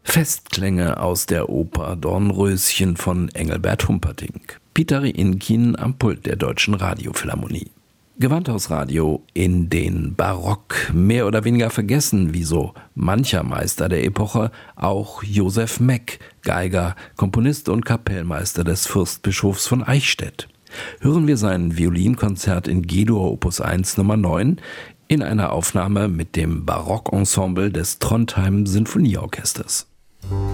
Festklänge aus der Oper Dornröschen von Engelbert Humperdinck. Peter Rienkin am Pult der Deutschen Radiophilharmonie. Gewandhausradio in den Barock, mehr oder weniger vergessen, wie so mancher Meister der Epoche, auch Joseph Meck, Geiger, Komponist und Kapellmeister des Fürstbischofs von Eichstätt. Hören wir sein Violinkonzert in G-Dur Opus 1 Nummer 9 in einer Aufnahme mit dem Barockensemble des Trondheim Sinfonieorchesters.